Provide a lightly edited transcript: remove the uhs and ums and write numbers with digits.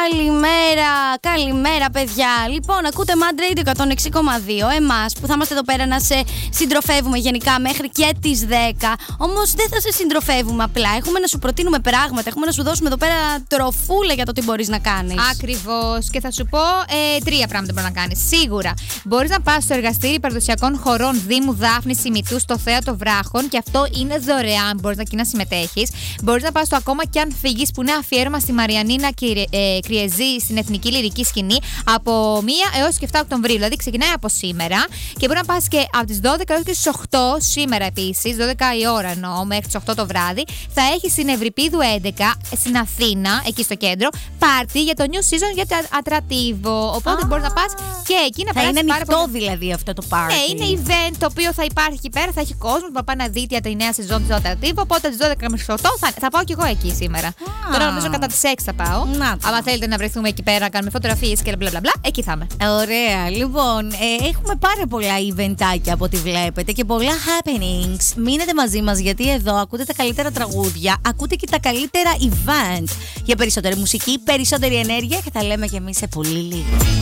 Καλημέρα, παιδιά. Λοιπόν, ακούτε Mad Radio 106,2. Εμάς που θα είμαστε εδώ πέρα να σε συντροφεύουμε γενικά μέχρι και τις 10. Όμως δεν θα σε συντροφεύουμε απλά. Έχουμε να σου προτείνουμε πράγματα. Έχουμε να σου δώσουμε εδώ πέρα τροφούλα για το τι μπορείς να κάνεις. Ακριβώς. Και θα σου πω 3 πράγματα μπορεί να κάνεις. Σίγουρα μπορείς να πας στο εργαστήρι παραδοσιακών χωρών Δήμου Δάφνης Ημιτού στο Θέατρο Βράχων και αυτό είναι δωρεάν. Μπορείς εκεί να συμμετέχεις. Μπορείς να πας στο Ακόμα κι αν φύγεις που είναι αφιέρωμα στη Μαριανίνα Κριεζή στην Εθνική Λυρική Σκηνή από 1 έως και 7 Οκτωβρίου. Δηλαδή ξεκινάει από σήμερα και μπορεί να πας και από τις 12 έως και τις 8 σήμερα επίσης, 12 η ώρα εννοώ, μέχρι τις 8 το βράδυ. Θα έχει στην Ευρυπίδου 11 στην Αθήνα, εκεί στο κέντρο, πάρτι για το New Season για το Ατρατίβο. Οπότε μπορείς να πας και εκεί να περάσεις. Θα είναι ανοιχτό δηλαδή αυτό το πάρτι. Ναι, είναι event το οποίο θα υπάρχει εκεί πέρα, θα έχει κόσμο που θα πάει να δει για τη νέα σεζόν του Ατρατίβο. Οπότε τις 12 μέχρι τις 8 θα πάω κι εγώ εκεί σήμερα. Τώρα νομίζω κατά τις 6 θα πάω. Αν θέλετε να βρεθούμε εκεί πέρα, να κάνουμε φωτογραφίες και μπλα μπλα μπλα, εκεί θα είμαι. Ωραία. Λοιπόν, έχουμε πάρα πολλά eventάκια από ό,τι βλέπετε και πολλά happenings. Μείνετε μαζί μας γιατί εδώ ακούτε τα καλύτερα τραγούδια, ακούτε και τα καλύτερα event. Για περισσότερη μουσική, περισσότερη ενέργεια και τα λέμε κι εμείς σε πολύ λίγο.